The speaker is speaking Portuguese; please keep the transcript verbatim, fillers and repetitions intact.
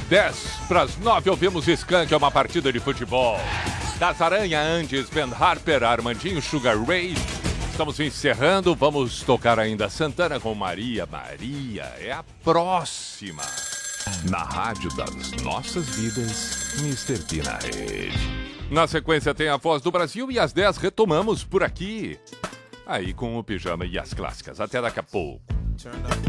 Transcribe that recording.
dez para as nove, ouvimos Skank, é uma partida de futebol. Das Aranha, Andes, Ben Harper, Armandinho, Sugar Ray. Estamos encerrando, vamos tocar ainda Santana com Maria. Maria é a próxima. Na rádio das nossas vidas, mister P na rede. Na sequência tem a Voz do Brasil e às dez retomamos por aqui. Aí com o Pijama e as clássicas. Até daqui a pouco.